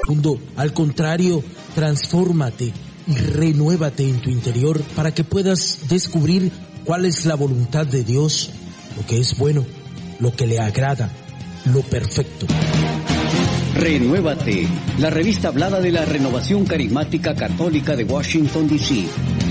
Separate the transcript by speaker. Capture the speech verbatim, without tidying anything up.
Speaker 1: Mundo, al contrario, transfórmate y renuévate en tu interior para que puedas descubrir cuál es la voluntad de Dios, lo que es bueno, lo que le agrada, lo perfecto.
Speaker 2: Renuévate, la revista hablada de la Renovación Carismática Católica de Washington, D C